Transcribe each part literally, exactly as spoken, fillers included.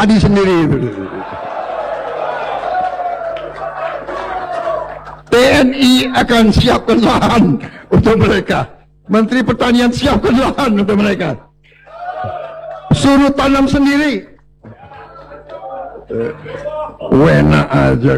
padi sendiri itu. T N I akan siapkan lahan untuk mereka. Menteri Pertanian siapkan lahan untuk mereka. Suruh tanam sendiri. Wena aja.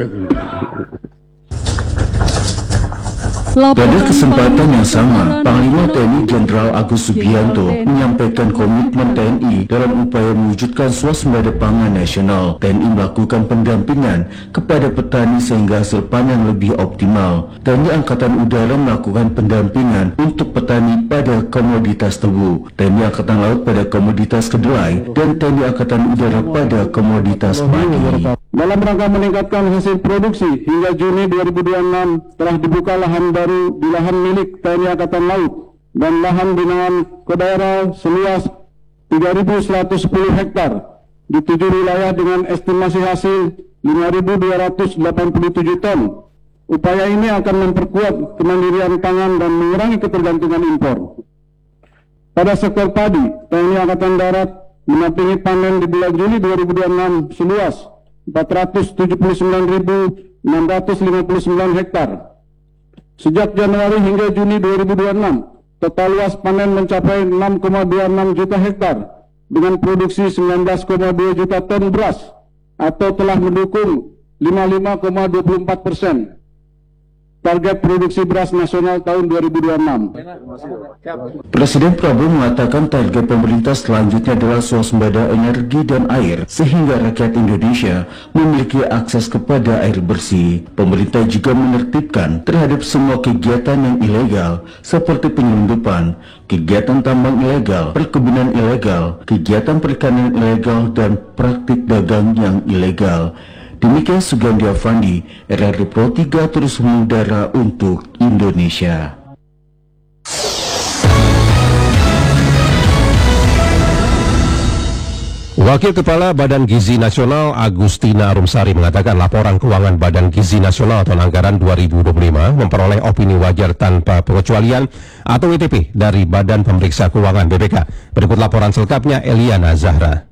Pada kesempatan yang sama, Panglima T N I Jenderal Agus Subianto menyampaikan komitmen T N I dalam upaya mewujudkan swasembada pangan nasional. T N I melakukan pendampingan kepada petani sehingga hasil panen lebih optimal. T N I Angkatan Udara melakukan pendampingan untuk petani pada komoditas tebu, T N I Angkatan Laut pada komoditas kedelai, dan T N I Angkatan Udara pada komoditas padi. Dalam rangka meningkatkan hasil produksi, hingga Juni dua ribu dua puluh enam telah dibuka lahan baru di lahan milik T N I Angkatan Laut dan lahan binaan Kodaira seluas tiga ribu seratus sepuluh hektar di tujuh wilayah dengan estimasi hasil lima ribu dua ratus delapan puluh tujuh ton. Upaya ini akan memperkuat kemandirian pangan dan mengurangi ketergantungan impor. Pada sektor padi, T N I Angkatan Darat menampingi panen di bulan Juli dua ribu dua puluh enam seluas empat ratus tujuh puluh sembilan ribu enam ratus lima puluh sembilan hektar. Sejak Januari hingga Juni dua ribu dua puluh enam, total luas panen mencapai enam koma dua enam juta hektar dengan produksi sembilan belas koma dua juta ton beras atau telah mendukung lima puluh lima koma dua puluh empat persen target produksi beras nasional tahun dua ribu dua puluh enam. Presiden Prabowo mengatakan target pemerintah selanjutnya adalah swasembada energi dan air sehingga rakyat Indonesia memiliki akses kepada air bersih. Pemerintah juga menertibkan terhadap semua kegiatan yang ilegal seperti penyelundupan, kegiatan tambang ilegal, perkebunan ilegal, kegiatan perikanan ilegal, dan praktik dagang yang ilegal. Demikian Sugandi Avandi, R R I Pro tiga terus mengudara untuk Indonesia. Wakil Kepala Badan Gizi Nasional Agustina Arumsari mengatakan laporan keuangan Badan Gizi Nasional tahun anggaran dua ribu dua puluh lima memperoleh opini wajar tanpa pengecualian atau W T P dari Badan Pemeriksa Keuangan B P K. Berikut laporan selengkapnya Eliana Zahra.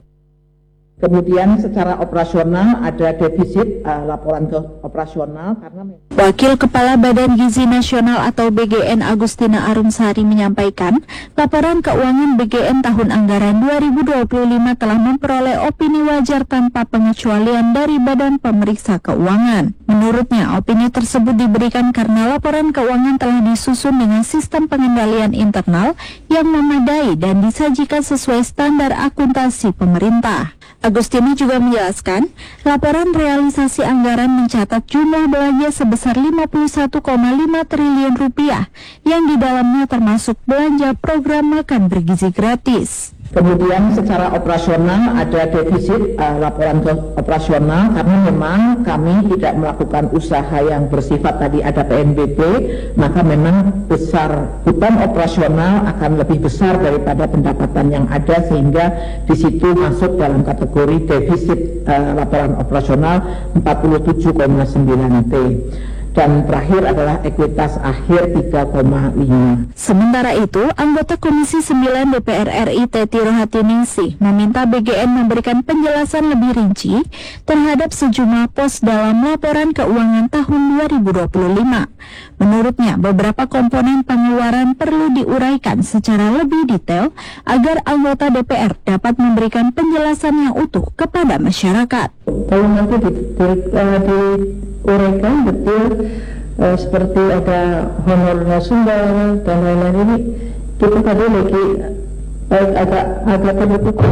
Kemudian secara operasional ada defisit uh, laporan ke operasional karena Wakil Kepala Badan Gizi Nasional atau B G N Agustina Arumsari menyampaikan laporan keuangan B G N tahun anggaran dua ribu dua puluh lima telah memperoleh opini wajar tanpa pengecualian dari Badan Pemeriksa Keuangan. Menurutnya, opini tersebut diberikan karena laporan keuangan telah disusun dengan sistem pengendalian internal yang memadai dan disajikan sesuai standar akuntansi pemerintah. Agustini juga menjelaskan, laporan realisasi anggaran mencatat jumlah belanja sebesar lima puluh satu koma lima triliun rupiah yang di dalamnya termasuk belanja program makan bergizi gratis. Kemudian secara operasional ada defisit uh, laporan ke operasional karena memang kami tidak melakukan usaha yang bersifat tadi ada P N B B, maka memang besar beban operasional akan lebih besar daripada pendapatan yang ada sehingga di situ masuk dalam kategori defisit uh, laporan operasional empat puluh tujuh koma sembilan T. Dan terakhir adalah ekuitas akhir tiga koma lima. Sementara itu, anggota Komisi sembilan D P R R I Teti Rohatiningsih meminta B G N memberikan penjelasan lebih rinci terhadap sejumlah pos dalam laporan keuangan tahun dua ribu dua puluh lima. Menurutnya, beberapa komponen pengeluaran perlu diuraikan secara lebih detail agar anggota D P R dapat memberikan penjelasan yang utuh kepada masyarakat. Kalau nanti di, di, uh, diuraikan betul uh, seperti ada honor nasional dan lain-lain ini, kita tadi lagi uh, agak agak terbuka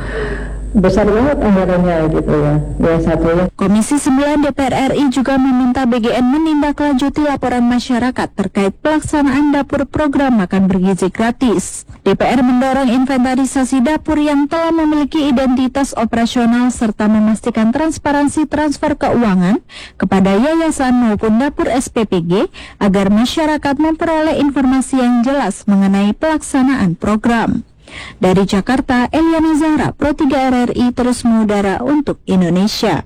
besar banget anggarannya gitu ya. Ya satu ya. Komisi sembilan D P R R I juga meminta B G N menindaklanjuti laporan masyarakat terkait pelaksanaan dapur program makan bergizi gratis. D P R mendorong inventarisasi dapur yang telah memiliki identitas operasional serta memastikan transparansi transfer keuangan kepada yayasan maupun dapur S P P G agar masyarakat memperoleh informasi yang jelas mengenai pelaksanaan program. Dari Jakarta, Eliana Zahra, Pro tiga R R I terus mengudara untuk Indonesia.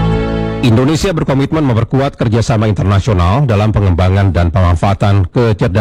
Indonesia berkomitmen memperkuat kerjasama internasional dalam pengembangan dan pemanfaatan kecerdasan